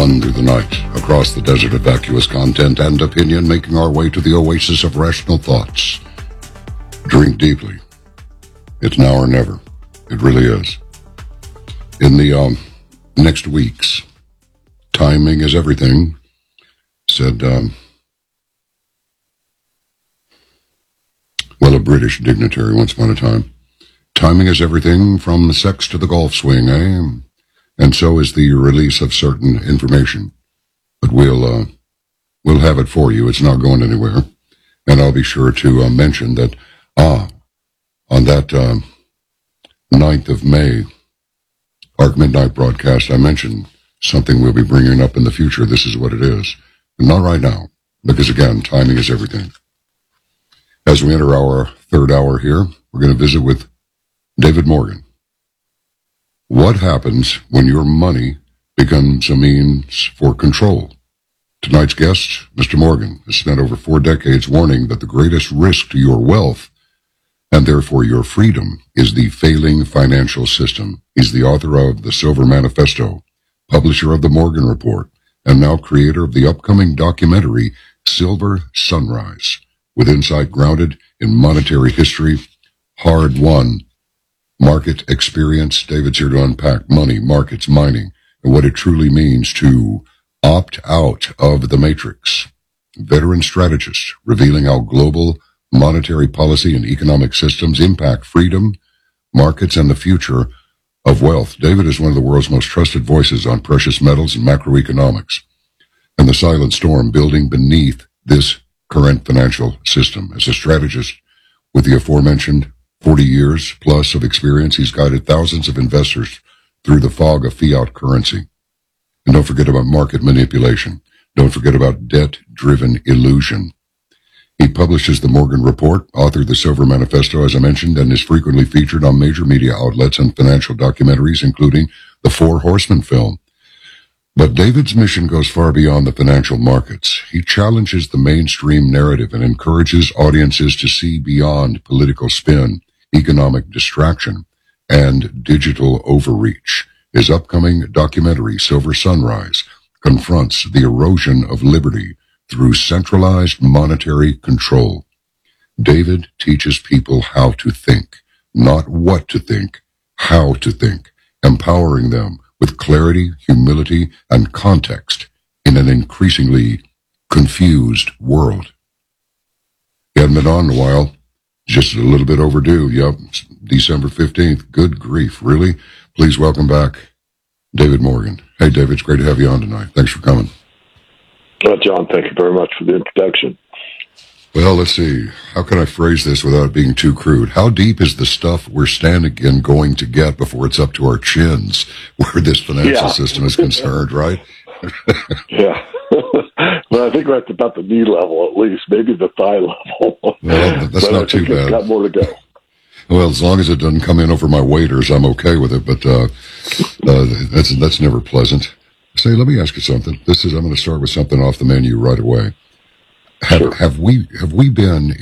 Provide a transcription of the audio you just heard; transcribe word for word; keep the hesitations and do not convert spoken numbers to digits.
wander the night across the desert of vacuous content and opinion, making our way to the oasis of rational thoughts. Drink deeply. It's now or never. It really is. In the um, next weeks, timing is everything, said, um, well, a British dignitary once upon a time. Timing is everything from sex to the golf swing, eh? And so is the release of certain information. But we'll, uh, we'll have it for you. It's not going anywhere. And I'll be sure to uh, mention that, ah, on that uh, ninth of May, Arc Midnight broadcast, I mentioned something we'll be bringing up in the future. This is what it is. And not right now, because again, timing is everything. As we enter our third hour here, we're going to visit with David Morgan. What happens when your money becomes a means for control? Tonight's guest, Mister Morgan, has spent over four decades warning that the greatest risk to your wealth, and therefore your freedom, is the failing financial system. He's the author of The Silver Manifesto, publisher of The Morgan Report, and now creator of the upcoming documentary Silver Sunrise, with insight grounded in monetary history, hard-won market experience. David's here to unpack money, markets, mining, and what it truly means to opt out of the matrix. Veteran strategist, revealing how global monetary policy and economic systems impact freedom, markets, and the future of wealth. David is one of the world's most trusted voices on precious metals and macroeconomics, and the silent storm building beneath this current financial system. As a strategist with the aforementioned forty years plus of experience, he's guided thousands of investors through the fog of fiat currency. And don't forget about market manipulation. Don't forget about debt-driven illusion. He publishes the Morgan Report, authored the Silver Manifesto, as I mentioned, and is frequently featured on major media outlets and financial documentaries, including the Four Horsemen film. But David's mission goes far beyond the financial markets. He challenges the mainstream narrative and encourages audiences to see beyond political spin, economic distraction, and digital overreach. His upcoming documentary, Silver Sunrise, confronts the erosion of liberty through centralized monetary control. David teaches people how to think, not what to think, how to think, empowering them with clarity, humility, and context in an increasingly confused world. He hadn't been on in a while. Just a little bit overdue. Yep, December fifteenth. Good grief, really? Please welcome back David Morgan. Hey, David, it's great to have you on tonight. Thanks for coming. Well, John, thank you very much for the introduction. Well, let's see. How can I phrase this without it being too crude? How deep is the stuff we're standing in going to get before it's up to our chins where this financial yeah. system is concerned, right? yeah. Well, I think we're at about the knee level, at least, maybe the thigh level. Well, that's but not I too think bad. It's got more to go. Well, as long as it doesn't come in over my waders, I'm okay with it. But uh, uh, that's that's never pleasant. Say, let me ask you something. This is I'm going to start with something off the menu right away. Have, Sure. have we have we been